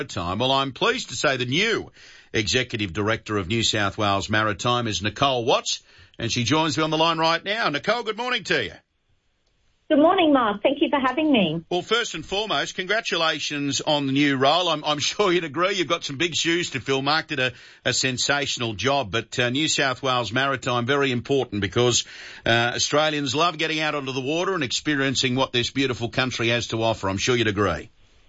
Maritime. Well, I'm pleased to say the new Executive Director of New South Wales Maritime is Nicole Watts, and she joins me on the line right now. Nicole, good morning to you. Good morning, Mark. Thank you for having me. Well, first and foremost, congratulations on the new role. I'm sure you'd agree you've got some big shoes to fill. Mark did a sensational job, but New South Wales Maritime, very important because Australians love getting out onto the water and experiencing what this beautiful country has to offer. I'm sure you'd agree.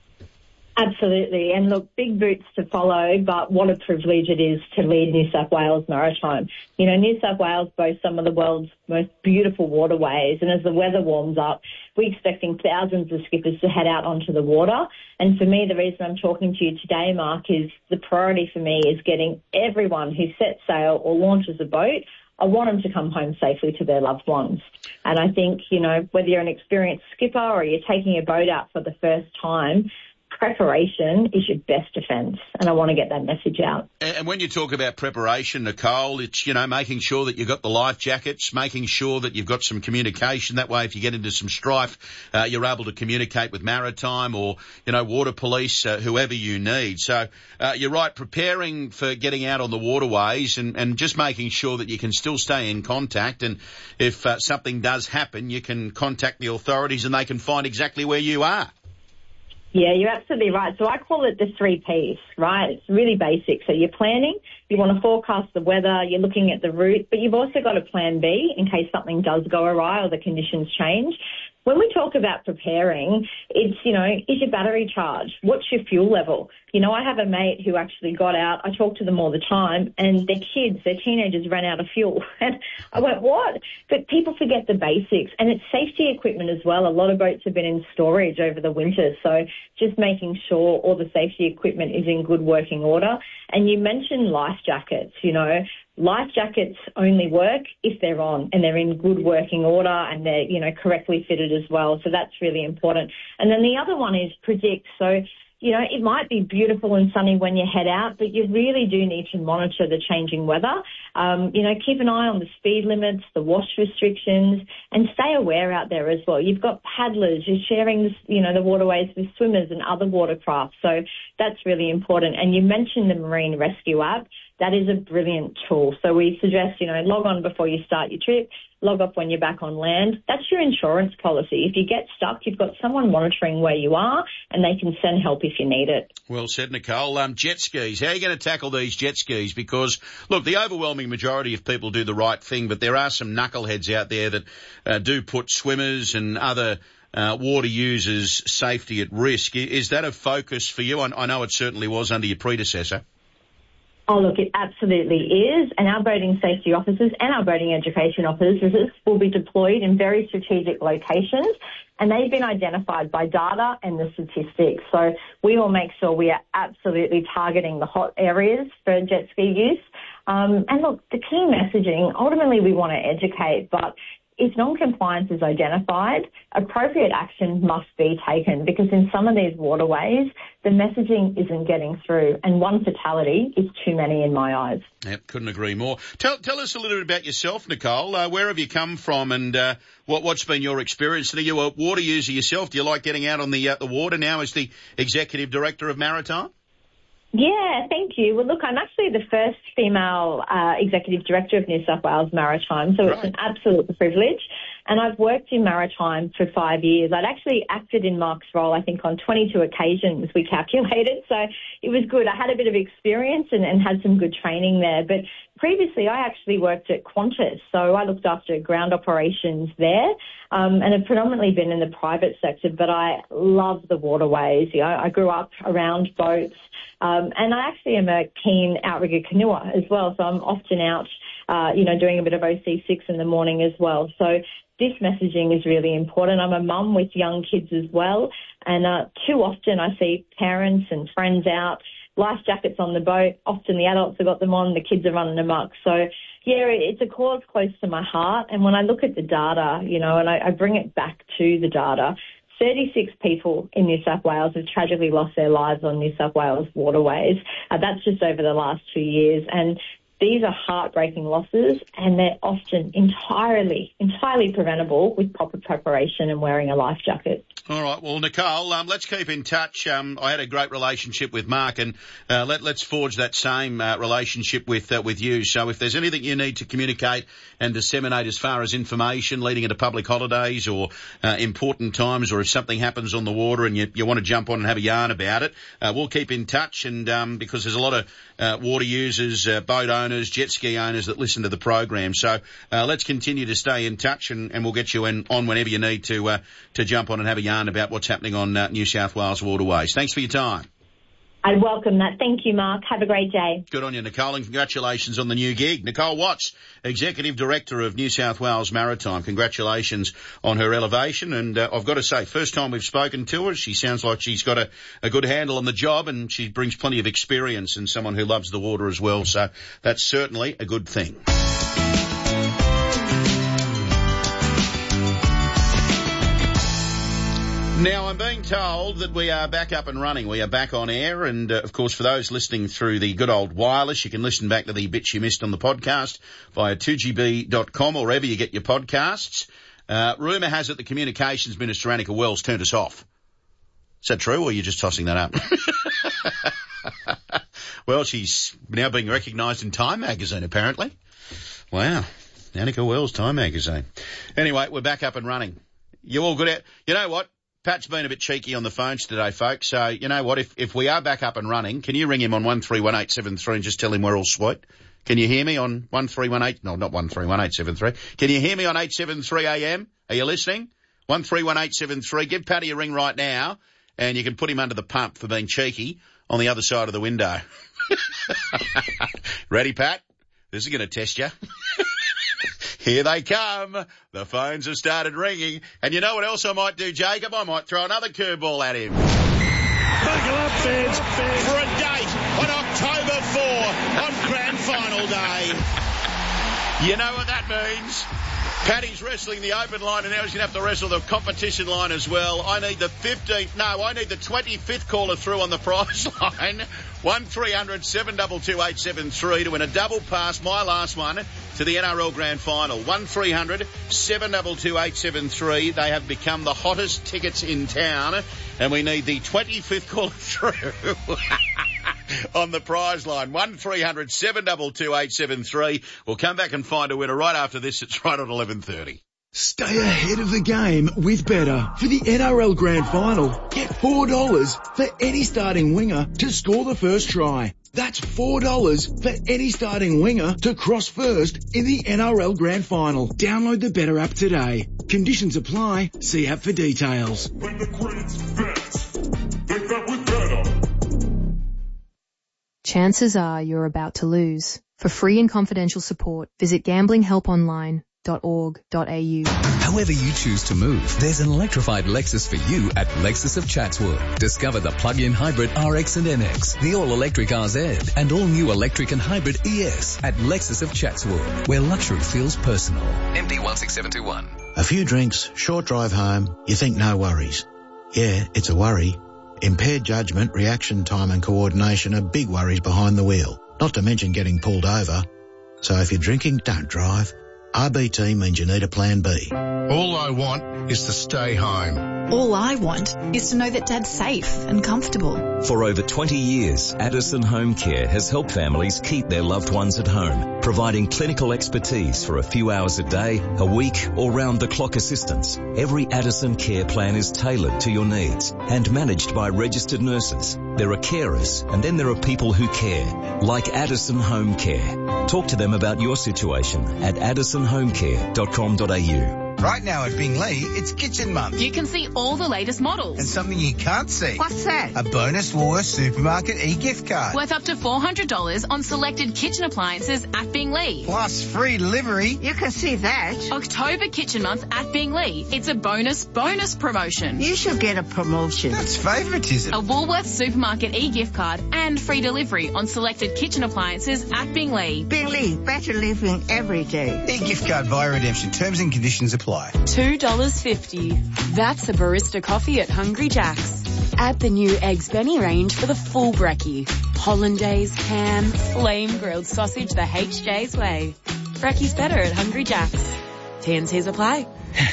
Absolutely. And look, big boots to follow, but what a privilege it is to lead New South Wales Maritime. You know, New South Wales boasts some of the world's most beautiful waterways, and as the weather warms up, we're expecting thousands of skippers to head out onto the water. And for me, the reason I'm talking to you today, Mark, is the priority for me is getting everyone who sets sail or launches a boat, I want them to come home safely to their loved ones. And I think, you know, whether you're an experienced skipper or you're taking a boat out for the first time, preparation is your best defence, and I want to get that message out. And when you talk about preparation, Nicole, it's, you know, making sure that you've got the life jackets, making sure that you've got some communication. That way, if you get into some strife, you're able to communicate with Maritime or, you know, Water Police, whoever you need. So you're right, preparing for getting out on the waterways and just making sure that you can still stay in contact. And if something does happen, you can contact the authorities and they can find exactly where you are. Yeah, you're absolutely right. So I call it the 3 Ps, right? It's really basic. So you're planning, you want to forecast the weather, you're looking at the route, but you've also got a plan B in case something does go awry or the conditions change. When we talk about preparing, it's, you know, is your battery charged? What's your fuel level? You know, I have a mate who actually got out, I talk to them all the time, and their teenagers ran out of fuel. And I went, what? But people forget the basics, and it's safety equipment as well. A lot of boats have been in storage over the winter, so just making sure all the safety equipment is in good working order. And you mentioned life jackets, you know. Life jackets only work if they're on and they're in good working order and they're, you know, correctly fitted as well. So that's really important. And then the other one is predict. So, you know, it might be beautiful and sunny when you head out, but you really do need to monitor the changing weather. You know, keep an eye on the speed limits, the wash restrictions, and stay aware out there as well. You've got paddlers, you're sharing, you know, the waterways with swimmers and other watercraft. So that's really important. And you mentioned the Marine Rescue app. That is a brilliant tool. So we suggest, you know, log on before you start your trip, log off when you're back on land. That's your insurance policy. If you get stuck, you've got someone monitoring where you are and they can send help if you need it. Well said, Nicole. Jet skis. How are you going to tackle these jet skis? Because, look, the overwhelming majority of people do the right thing, but there are some knuckleheads out there that do put swimmers and other water users' safety at risk. Is that a focus for you? I know it certainly was under your predecessor. Oh, look, it absolutely is. And our boating safety officers and our boating education officers will be deployed in very strategic locations, and they've been identified by data and the statistics. So we will make sure we are absolutely targeting the hot areas for jet ski use. And look, the key messaging, ultimately we want to educate, but if non-compliance is identified, appropriate action must be taken because in some of these waterways, the messaging isn't getting through and one fatality is too many in my eyes. Yep, couldn't agree more. Tell us a little bit about yourself, Nicole. Where have you come from and what's been your experience? Are you a water user yourself? Do you like getting out on the water now as the Executive Director of Maritime? Yeah, thank you. Well, look, I'm actually the first female Executive Director of New South Wales Maritime, so It's an absolute privilege. And I've worked in Maritime for 5 years. I'd actually acted in Mark's role, I think, on 22 occasions, we calculated. So it was good. I had a bit of experience and had some good training there. But previously, I actually worked at Qantas, so I looked after ground operations there and have predominantly been in the private sector, but I love the waterways. You know, I grew up around boats. And I actually am a keen outrigger canoer as well, so I'm often out, doing a bit of OC6 in the morning as well. So this messaging is really important. I'm a mum with young kids as well, and too often I see parents and friends out, life jackets on the boat. Often the adults have got them on, the kids are running amok. So, yeah, it's a cause close to my heart. And when I look at the data, you know, and I bring it back to the data, 36 people in New South Wales have tragically lost their lives on New South Wales waterways. That's just over the last 2 years. And These are heartbreaking losses, and they're often entirely preventable with proper preparation and wearing a life jacket. All right. Well, Nicole, let's keep in touch. I had a great relationship with Mark, and let's forge that same relationship with you. So if there's anything you need to communicate and disseminate as far as information leading into public holidays or important times, or if something happens on the water and you want to jump on and have a yarn about it, we'll keep in touch. And because there's a lot of water users, boat owners, jet ski owners that listen to the program. So let's continue to stay in touch, and we'll get you on whenever you need to jump on and have a yarn about what's happening on New South Wales waterways. Thanks for your time. I welcome that. Thank you, Mark. Have a great day. Good on you, Nicole, and congratulations on the new gig. Nicole Watts, Executive Director of New South Wales Maritime. Congratulations on her elevation. And I've got to say, first time we've spoken to her, she sounds like she's got a good handle on the job, and she brings plenty of experience and someone who loves the water as well. So that's certainly a good thing. Now, I'm being told that we are back up and running. We are back on air, and, of course, for those listening through the good old wireless, you can listen back to the bits you missed on the podcast via 2GB.com or wherever you get your podcasts. Rumour has it the Communications Minister, Annika Wells, turned us off. Is that true, or are you just tossing that up? Well, she's now being recognised in Time magazine, apparently. Wow. Annika Wells, Time magazine. Anyway, we're back up and running. You all good? You know what? Pat's been a bit cheeky on the phones today, folks. So, you know what? If we are back up and running, can you ring him on 131873 and just tell him we're all sweet? Can you hear me on 1318? No, not 131873. Can you hear me on 873 AM? Are you listening? 131873. Give Patty a ring right now, and you can put him under the pump for being cheeky on the other side of the window. Ready, Pat? This is going to test you. Here they come. The phones have started ringing. And you know what else I might do, Jacob? I might throw another curveball at him. Buckle up, fans. For a date on October 4 on Grand Final Day. You know what that means? Paddy's wrestling the open line, and now he's going to have to wrestle the competition line as well. I need the 25th caller through on the prize line. 1300 722 873 to win a double pass, my last one, to the NRL Grand Final. 1300 722 873. They have become the hottest tickets in town, and we need the 25th caller through on the prize line. 1300 722 873. We'll come back and find a winner right after this. It's right at 11:30. Stay ahead of the game with Betr. For the NRL Grand Final, get $4 for any starting winger to score the first try. That's $4 for any starting winger to cross first in the NRL Grand Final. Download the Betr app today. Conditions apply. See app for details. When the greats bet, they bet with Betr. Chances are you're about to lose. For free and confidential support, visit gamblinghelponline.org.au. However you choose to move, there's an electrified Lexus for you at Lexus of Chatswood. Discover the plug-in hybrid RX and NX, the all-electric RZ, and all-new electric and hybrid ES at Lexus of Chatswood, where luxury feels personal. MD 16721. A few drinks, short drive home, you think no worries. Yeah, it's a worry. Impaired judgment, reaction time and coordination are big worries behind the wheel, not to mention getting pulled over. So if you're drinking, don't drive. RBT means you need a plan B. All I want is to stay home. All I want is to know that Dad's safe and comfortable. For over 20 years, Addison Home Care has helped families keep their loved ones at home, providing clinical expertise for a few hours a day, a week, or round-the-clock assistance. Every Addison care plan is tailored to your needs and managed by registered nurses. There are carers, and then there are people who care, like Addison Home Care. Talk to them about your situation at addisonhomecare.com.au. Right now at Bingley, it's Kitchen Month. You can see all the latest models. And something you can't see. What's that? A bonus Woolworths Supermarket e-gift card. Worth up to $400 on selected kitchen appliances at Bingley. Plus free delivery. You can see that. October Kitchen Month at Bingley. It's a bonus promotion. You should get a promotion. That's favouritism. A Woolworths Supermarket e-gift card and free delivery on selected kitchen appliances at Bingley. Bingley, better living every day. E-gift card via redemption. Terms and conditions apply. $2.50. That's a barista coffee at Hungry Jack's. Add the new Eggs Benny range for the full brekkie. Hollandaise, ham, flame grilled sausage the HJ's way. Brekkie's better at Hungry Jack's. T&Cs apply.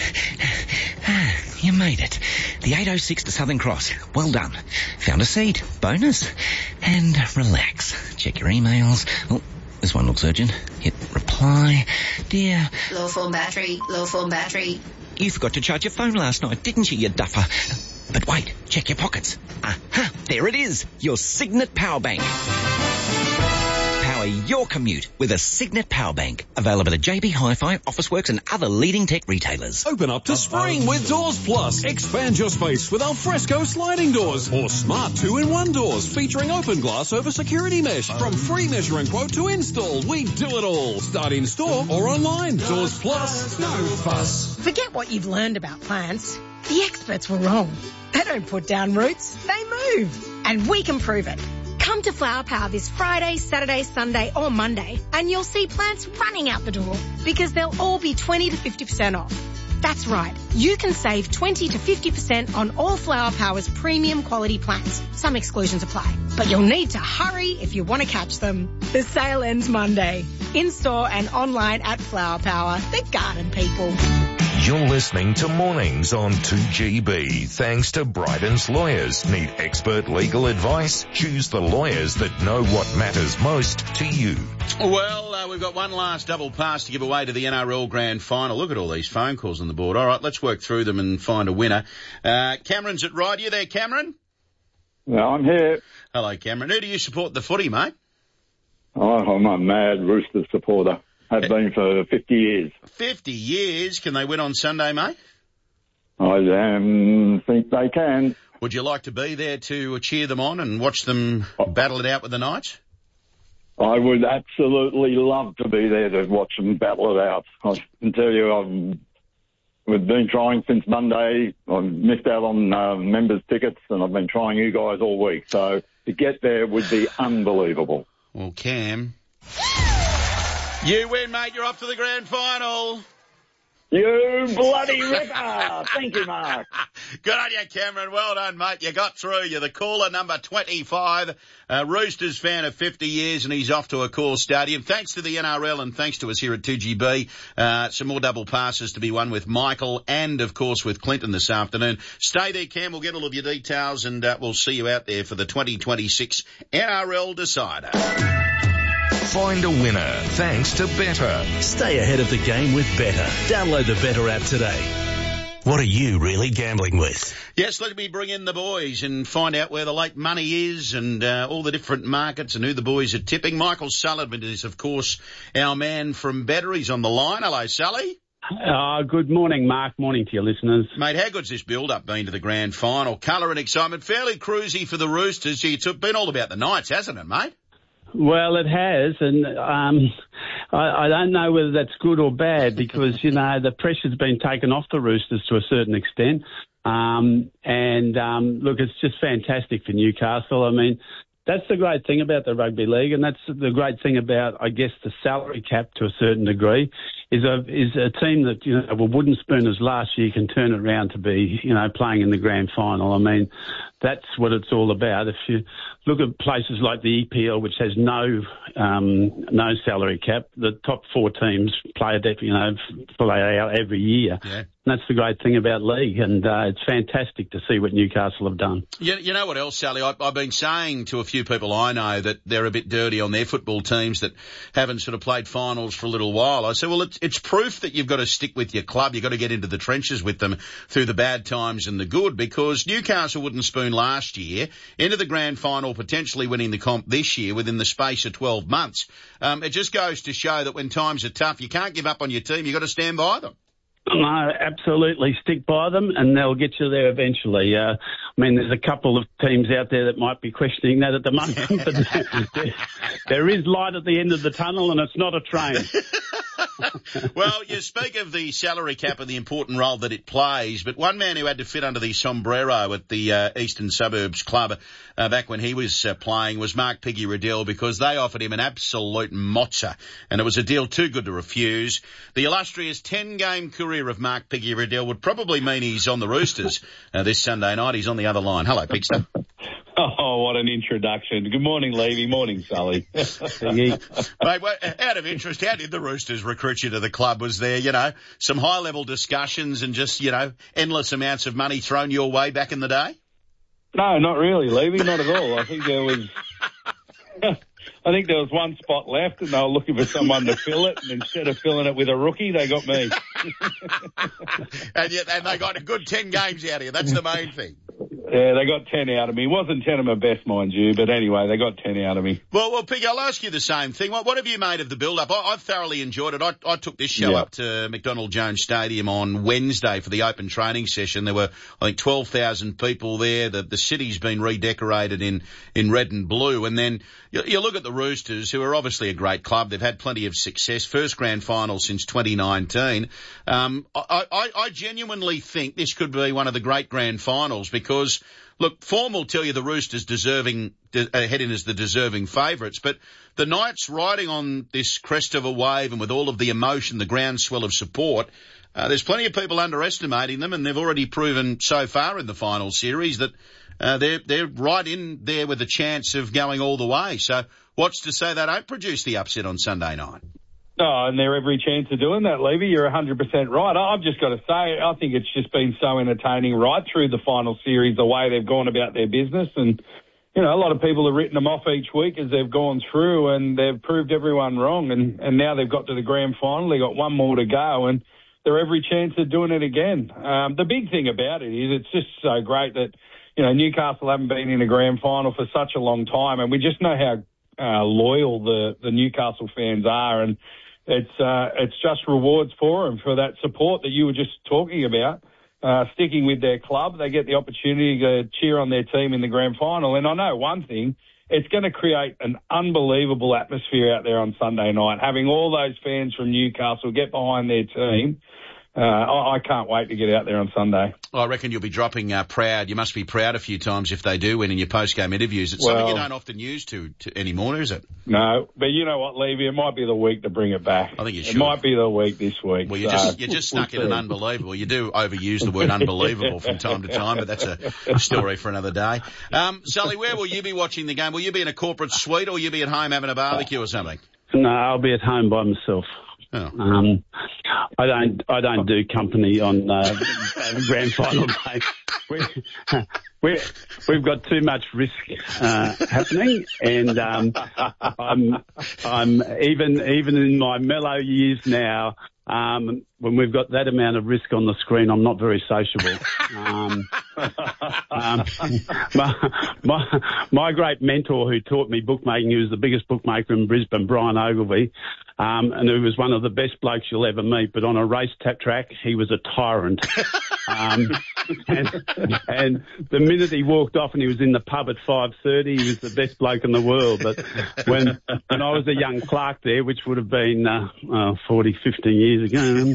You made it. The 806 to Southern Cross. Well done. Found a seat. Bonus. And relax. Check your emails. Oh, this one looks urgent. Hit reply. Dear. Low phone battery. Low phone battery. You forgot to charge your phone last night, didn't you duffer? But wait, check your pockets. Aha, there it is. Your Signet Power Bank. Power your commute with a Signet Power Bank. Available at JB Hi-Fi, Officeworks and other leading tech retailers. Open up to spring with Doors Plus. Expand your space with alfresco sliding doors or smart 2-in-1 doors featuring open glass over security mesh. From free measure and quote to install, we do it all. Start in store or online. Doors Plus, no fuss. Forget what you've learned about plants. The experts were wrong. They don't put down roots, they move. And we can prove it. Come to Flower Power this Friday, Saturday, Sunday or Monday and you'll see plants running out the door because they'll all be 20 to 50% off. That's right. You can save 20 to 50% on all Flower Power's premium quality plants. Some exclusions apply. But you'll need to hurry if you want to catch them. The sale ends Monday. In-store and online at Flower Power, the garden people. You're listening to Mornings on 2GB. Thanks to Bryden's Lawyers. Need expert legal advice? Choose the lawyers that know what matters most to you. Well, we've got one last double pass to give away to the NRL Grand Final. Look at all these phone calls on the board. All right, let's work through them and find a winner. Cameron's at Ryde. You there, Cameron? No, I'm here. Hello, Cameron. Who do you support the footy, mate? Oh, I'm a mad Roosters supporter. Have been for 50 years. 50 years? Can they win on Sunday, mate? I think they can. Would you like to be there to cheer them on and watch them battle it out with the Knights? I would absolutely love to be there to watch them battle it out. I can tell you, we've been trying since Monday. I've missed out on members' tickets, and I've been trying you guys all week. So to get there would be unbelievable. Well, Cam, you win, mate. You're up to the grand final. You bloody ripper. Thank you, Mark. Good on you, Cameron. Well done, mate. You got through. You're the caller number 25. Roosters fan of 50 years, and he's off to a Core Stadium. Thanks to the NRL and thanks to us here at 2GB. Some more double passes to be won with Michael and, of course, with Clinton this afternoon. Stay there, Cam. We'll get all of your details, and we'll see you out there for the 2026 NRL Decider. Find a winner thanks to Better. Stay ahead of the game with Better. Download the Better app today. What are you really gambling with? Yes, let me bring in the boys and find out where the late money is and all the different markets and who the boys are tipping. Michael Sullivan is, of course, our man from Better. He's on the line. Hello, Sully. Good morning, Mark. Morning to your listeners. Mate, how good's this build-up been to the grand final? Colour and excitement. Fairly cruisy for the Roosters. It's been all about the Knights, hasn't it, mate? Well, it has, and I don't know whether that's good or bad because, you know, the pressure's been taken off the Roosters to a certain extent. Look, it's just fantastic for Newcastle. I mean, that's the great thing about the rugby league, and that's the great thing about, I guess, the salary cap to a certain degree, is a team that, you know, were wooden spooners last year can turn it around to be, you know, playing in the grand final. I mean, that's what it's all about. If you look at places like the EPL, which has no salary cap, the top four teams play out every year. Yeah. And that's the great thing about league, and it's fantastic to see what Newcastle have done. You know what else, Sally? I've been saying to a few people I know that they're a bit dirty on their football teams that haven't sort of played finals for a little while. I say, well, it's proof that you've got to stick with your club. You've got to get into the trenches with them through the bad times and the good, because Newcastle wooden spoon last year into the grand final, potentially winning the comp this year within the space of 12 months. It just goes to show that when times are tough, you can't give up on your team. You've got to stand by them. No, absolutely. Stick by them and they'll get you there eventually. I mean, there's a couple of teams out there that might be questioning that at the moment, but there is light at the end of the tunnel and it's not a train. Well, you speak of the salary cap and the important role that it plays, but one man who had to fit under the sombrero at the Eastern Suburbs Club back when he was playing was Mark Piggy Riddell, because they offered him an absolute mozza, and it was a deal too good to refuse. The illustrious 10-game career of Mark Piggy Riddell would probably mean he's on the Roosters this Sunday night. He's on the other line. Hello, Pigster. Oh, what an introduction. Good morning, Levy. Morning, Sully. Mate, out of interest, how did the Roosters recruit you to the club? Was there, some high-level discussions and just, endless amounts of money thrown your way back in the day? No, not really, Levy. Not at all. I think there was one spot left and they were looking for someone to fill it, and instead of filling it with a rookie, they got me. And they got a good 10 games out of you. That's the main thing. Yeah, they got 10 out of me. It wasn't 10 of my best, mind you, but anyway, they got 10 out of me. Well, Pig, I'll ask you the same thing. What have you made of the build-up? I've thoroughly enjoyed it. I took this show up to McDonald Jones Stadium on Wednesday for the open training session. There were, I think, 12,000 people there. The city's been redecorated in red and blue. And then you look at the Roosters, who are obviously a great club. They've had plenty of success. First grand final since 2019. I genuinely think this could be one of the great grand finals because, look, form will tell you the Roosters heading as the deserving favourites, but the Knights riding on this crest of a wave and with all of the emotion, the groundswell of support, there's plenty of people underestimating them, and they've already proven so far in the final series that they're right in there with a chance of going all the way. So what's to say they don't produce the upset on Sunday night? Oh, and they're every chance of doing that, Levy. You're 100% right. I've just got to say, I think it's just been so entertaining right through the final series, the way they've gone about their business. And, a lot of people have written them off each week as they've gone through, and they've proved everyone wrong. And now they've got to the grand final. They've got one more to go, and they're every chance of doing it again. The big thing about it is it's just so great that, Newcastle haven't been in a grand final for such a long time, and we just know how loyal the Newcastle fans are, and it's just rewards for them for that support that you were just talking about, sticking with their club. They get the opportunity to cheer on their team in the grand final. And I know one thing, it's going to create an unbelievable atmosphere out there on Sunday night, having all those fans from Newcastle get behind their team. I can't wait to get out there on Sunday. I reckon you'll be dropping proud. You must be proud a few times if they do win in your post-game interviews. It's something you don't often use to anymore, is it? No, but you know what, Levy? It might be the week to bring it back. I think you should. It might be the week this week. Well, you just snuck in an unbelievable. You do overuse the word unbelievable from time to time, but that's a story for another day. Sully, where will you be watching the game? Will you be in a corporate suite or will you be at home having a barbecue or something? No, I'll be at home by myself. Oh. I don't do company on grand final day. We've got too much risk happening, and I'm even in my mellow years now. When we've got that amount of risk on the screen, I'm not very sociable. My great mentor who taught me bookmaking, who was the biggest bookmaker in Brisbane, Brian Ogilvie, and who was one of the best blokes you'll ever meet, but on a race track, he was a tyrant. And the minute he walked off and he was in the pub at 5:30, he was the best bloke in the world. But when I was a young clerk there, which would have been 40, 15 years ago,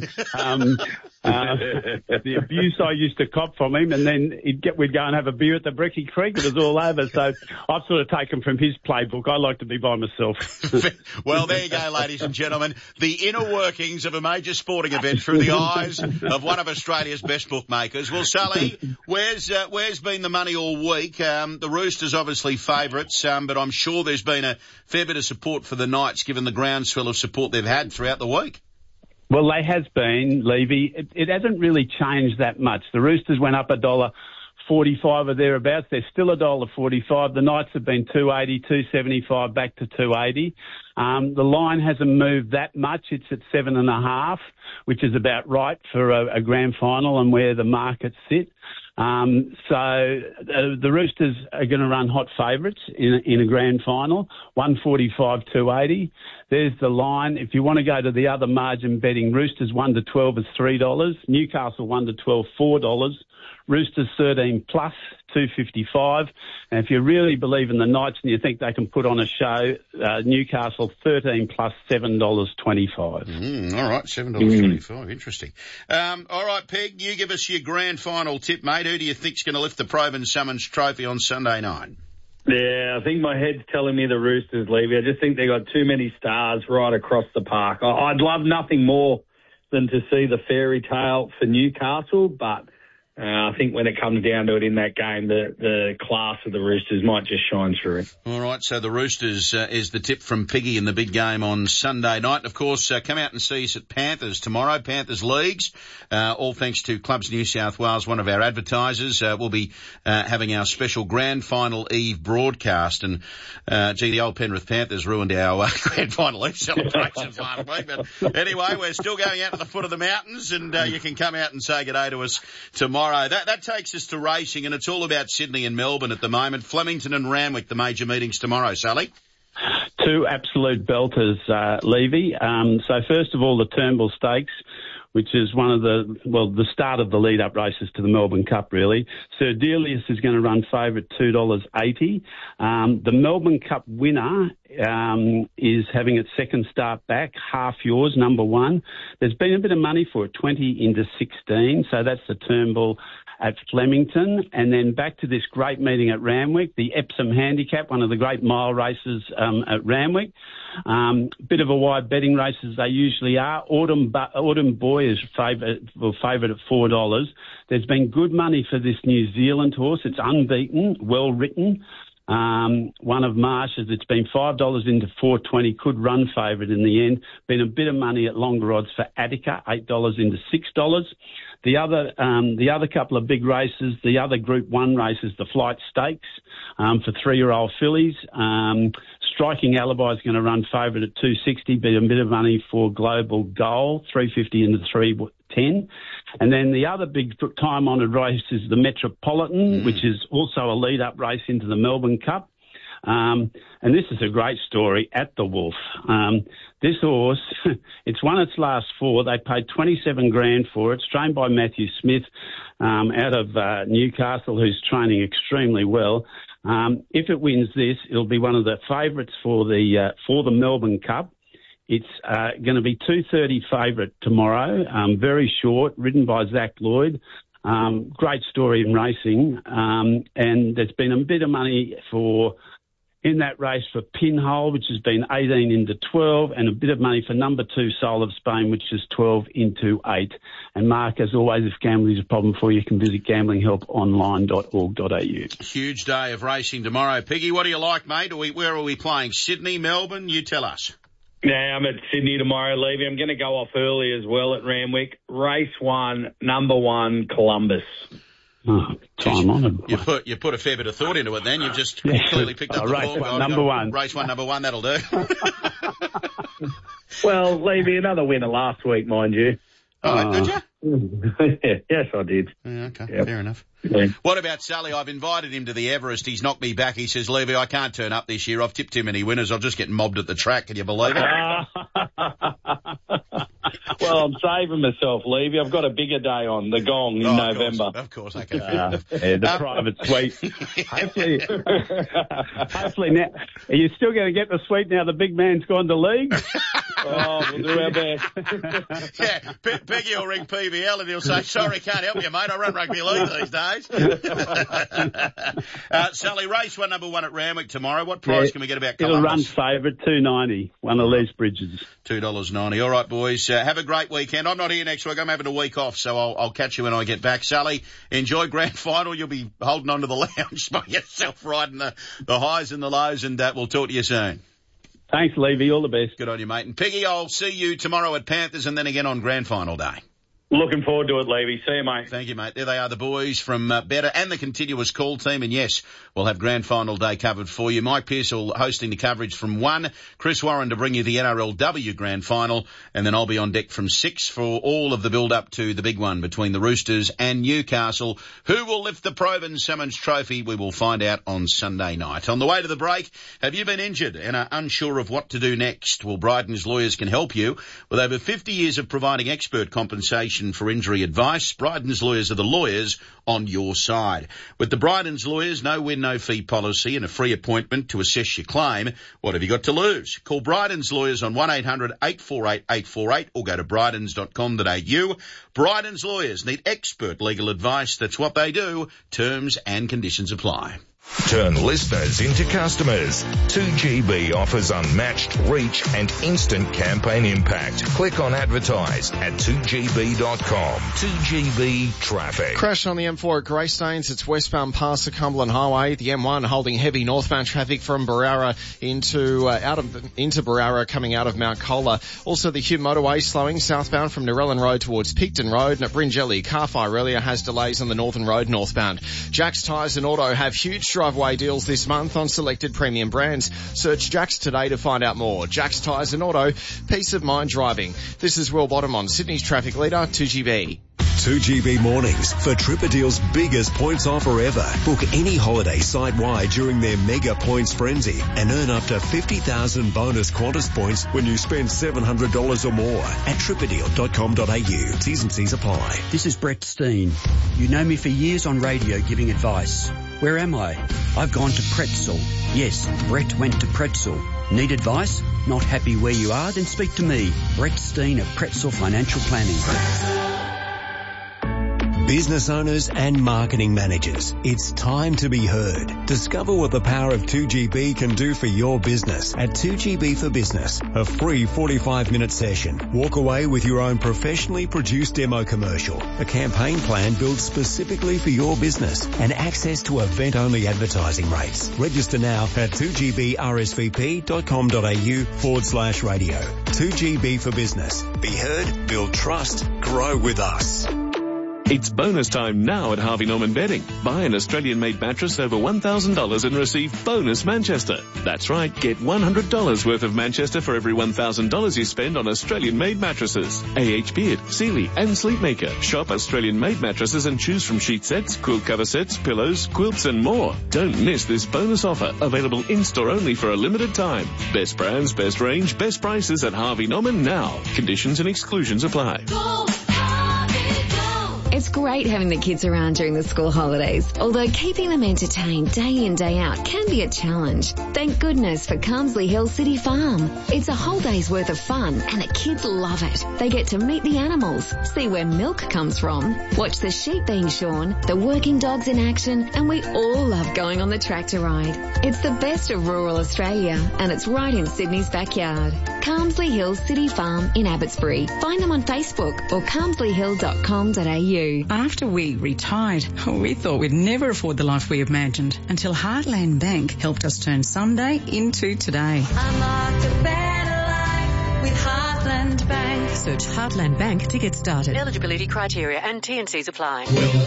the abuse I used to cop from him, and then we'd go and have a beer at the Brecky Creek. It was all over. So I've sort of taken from his playbook. I like to be by myself. Well, there you go, ladies and gentlemen. The inner workings of a major sporting event through the eyes of one of Australia's best bookmakers. Well, Sully, where's been the money all week? The Roosters obviously favourites, but I'm sure there's been a fair bit of support for the Knights given the groundswell of support they've had throughout the week. Well, there has been, Levy. It hasn't really changed that much. The Roosters went up $1.45 or thereabouts. They're still $1.45. The Knights have been $2.80, $2.75 back to $2.80. The line hasn't moved that much. It's at 7.5, which is about right for a grand final and where the markets sit. So the Roosters are going to run hot favourites in a grand final, 145, 280. There's the line. If you want to go to the other margin betting, Roosters 1 to 12 is $3. Newcastle 1 to 12, $4. Roosters 13 plus, 255. And if you really believe in the Knights and you think they can put on a show, Newcastle 13 plus, $7.25. All right, $7.25. Interesting. All right, Peg, you give us your grand final tip, mate. Who do you think's going to lift the Probin Summons Trophy on Sunday night? Yeah, I think my head's telling me the Roosters, Levy. I just think they got too many stars right across the park. I'd love nothing more than to see the fairy tale for Newcastle, but I think when it comes down to it in that game, the class of the Roosters might just shine through. All right, so the Roosters is the tip from Piggy in the big game on Sunday night. And of course, come out and see us at Panthers tomorrow, Panthers Leagues. All thanks to Clubs New South Wales, one of our advertisers. We'll be having our special Grand Final Eve broadcast. And, the old Penrith Panthers ruined our Grand Final Eve celebrations last week. But anyway, we're still going out to the foot of the mountains, and you can come out and say good day to us tomorrow. That takes us to racing, and it's all about Sydney and Melbourne at the moment. Flemington and Randwick, the major meetings tomorrow, Sally. Two absolute belters, Levy. So first of all, the Turnbull Stakes, which is one of the start of the lead-up races to the Melbourne Cup, really. Sir Delius is going to run favourite $2.80. The Melbourne Cup winner is having its second start back, Half Yours, number one. There's been a bit of money for it, 20 into 16, so that's the Turnbull at Flemington. And then back to this great meeting at Randwick, the Epsom Handicap, one of the great mile races at Randwick. Bit of a wide betting race as they usually are. Autumn Boy is favourite at $4. There's been good money for this New Zealand horse. It's unbeaten, well written. One of Marsh's, it's been $5 into $4.20, could run favourite in the end. Been a bit of money at longer odds for Attica, $8 into $6. The other couple of big races, the other Group 1 races, the Flight Stakes, for 3-year-old fillies. Striking Alibi is going to run favourite at $2.60, be a bit of money for Global Goal, $3.50 into $3.10. And then the other big time-honoured race is the Metropolitan, which is also a lead-up race into the Melbourne Cup. And this is a great story at the Wolf. This horse, it's won its last 4. They paid $27,000 for it. It's trained by Matthew Smith out of Newcastle, who's training extremely well. If it wins this, it'll be one of the favourites for the Melbourne Cup. It's going to be 2:30 favourite tomorrow. Very short, ridden by Zach Lloyd. Great story in racing. And there's been a bit of money in that race for Pinhole, which has been 18 into 12, and a bit of money for number 2, Soul of Spain, which is 12 into 8. And Mark, as always, if gambling is a problem for you, you can visit gamblinghelponline.org.au. Huge day of racing tomorrow. Piggy, what do you like, mate? Where are we playing? Sydney, Melbourne? You tell us. Yeah, I'm at Sydney tomorrow, Levy. I'm going to go off early as well at Randwick. Race 1, number 1, Columbus. Oh, time honoured. You put a fair bit of thought into it then. You've just clearly picked up the race ball. One, number 1. Race 1, number 1, that'll do. Well, Levy, another winner last week, mind you. Oh, did you? Yes, I did. Yeah, okay, yep. Fair enough. Yeah. What about Sally? I've invited him to the Everest. He's knocked me back. He says, Levy, I can't turn up this year. I've tipped too many winners. I'll just get mobbed at the track. Can you believe it? Well, I'm saving myself, Levy. I've got a bigger day on, the Gong in November. Of course, okay. The private suite. Hopefully now, are you still going to get the suite now the big man's gone to league? Oh, we'll do our best. Yeah, Peggy will ring PBL and he'll say, sorry, can't help you, mate. I run rugby league these days. Sally, race 1, number 1 at Randwick tomorrow. What price can we get about Columbus? It'll run favourite, $2.90, one of Les Bridges. $2.90. All right, boys. Have a great weekend. I'm not here next week. I'm having a week off, so I'll catch you when I get back. Sally, enjoy grand final. You'll be holding on to the lounge by yourself, riding the highs and the lows, and we'll talk to you soon. Thanks, Levy. All the best. Good on you, mate. And Peggy, I'll see you tomorrow at Panthers and then again on grand final day. Looking forward to it, Levy. See you, mate. Thank you, mate. There they are, the boys from Better and the Continuous Call team. And yes, we'll have grand final day covered for you. Mike Pearsall hosting the coverage from 1. Chris Warren to bring you the NRLW grand final. And then I'll be on deck from 6 for all of the build-up to the big one between the Roosters and Newcastle. Who will lift the Probin Summons Trophy? We will find out on Sunday night. On the way to the break, have you been injured and are unsure of what to do next? Well, Bryden's Lawyers can help you with over 50 years of providing expert compensation preparation for injury advice. Bryden's Lawyers are the lawyers on your side. With the Bryden's Lawyers, no win, no fee policy and a free appointment to assess your claim, what have you got to lose? Call Bryden's Lawyers on 1-800-848-848 or go to brydens.com.au. Bryden's Lawyers need expert legal advice. That's what they do. Terms and conditions apply. Turn listeners into customers. 2GB offers unmatched reach and instant campaign impact. Click on advertise at 2gb.com. 2GB Traffic. Crash on the M4 at Greystanes. It's westbound past the Cumberland Highway. The M1 holding heavy northbound traffic from Barara into Barara coming out of Mount Colah. Also the Hume motorway slowing southbound from Narellan Road towards Picton Road. And at Bringelly, car fire earlier has delays on the Northern Road northbound. Jack's Tyres and Auto have huge driveway deals this month on selected premium brands. Search Jack's today to find out more. Jack's Tyres and Auto, peace of mind driving. This is Will Bottom on Sydney's traffic leader, 2GB. 2GB mornings for Tripadeal's biggest points offer ever. Book any holiday site-wide during their mega points frenzy and earn up to 50,000 bonus Qantas points when you spend $700 or more at tripadeal.com.au. T's and C's apply. This is Brett Steen. You know me for years on radio giving advice. Where am I? I've gone to Pretzel. Yes, Brett went to Pretzel. Need advice? Not happy where you are? Then speak to me, Brett Steen of Pretzel Financial Planning. Business owners and marketing managers, it's time to be heard. Discover what the power of 2GB can do for your business at 2GB for Business, a free 45-minute session. Walk away with your own professionally produced demo commercial, a campaign plan built specifically for your business, and access to event-only advertising rates. Register now at 2gbrsvp.com.au/radio. 2GB for Business. Be heard, build trust, grow with us. It's bonus time now at Harvey Norman Bedding. Buy an Australian-made mattress over $1,000 and receive bonus Manchester. That's right, get $100 worth of Manchester for every $1,000 you spend on Australian-made mattresses. AH Beard, Sealy and Sleepmaker. Shop Australian-made mattresses and choose from sheet sets, quilt cover sets, pillows, quilts and more. Don't miss this bonus offer, available in-store only for a limited time. Best brands, best range, best prices at Harvey Norman now. Conditions and exclusions apply. It's great having the kids around during the school holidays, although keeping them entertained day in, day out can be a challenge. Thank goodness for Carmsley Hill City Farm. It's a whole day's worth of fun and the kids love it. They get to meet the animals, see where milk comes from, watch the sheep being shorn, the working dogs in action, and we all love going on the tractor ride. It's the best of rural Australia and it's right in Sydney's backyard. Carmsley Hill City Farm in Abbotsbury. Find them on Facebook or carmsleyhill.com.au. After we retired, we thought we'd never afford the life we imagined until Heartland Bank helped us turn Sunday into today. Unlock a better life with Heartland Bank. Search Heartland Bank to get started. Eligibility criteria and T&Cs apply.